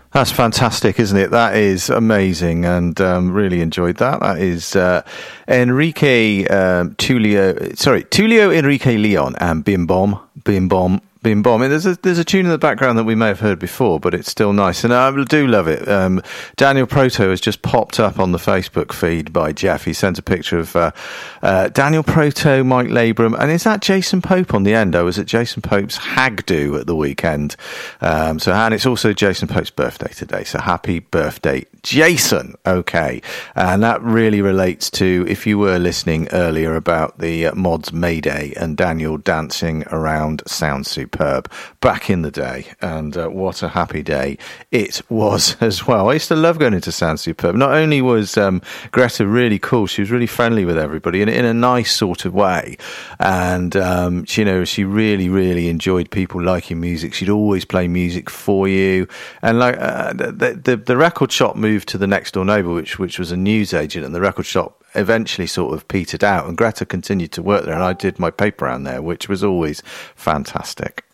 That's fantastic, isn't it? That is amazing, and really enjoyed that. That is Tulio Enrique Leon and Bim Bom. Bim Bom. There's a tune in the background that we may have heard before, but it's still nice, and I do love it. Daniel Proto has just popped up on the Facebook feed by Jeff. He sent a picture of Daniel Proto, Mike Labram, and is that Jason Pope on the end? I was at Jason Pope's hag do at the weekend, and it's also Jason Pope's birthday today. So happy birthday, Jason. Okay, and that really relates to if you were listening earlier about the Mods Mayday and Daniel dancing around Sound Superb back in the day, and what a happy day it was as well. I used to love going into Sound Superb. Not only was Greta really cool, she was really friendly with everybody in a nice sort of way, and she really enjoyed people liking music. She'd always play music for you, and like the record shop moved to the next door neighbour, which was a newsagent, and the record shop eventually sort of petered out, and Greta continued to work there, and I did my paper round there, which was always fantastic.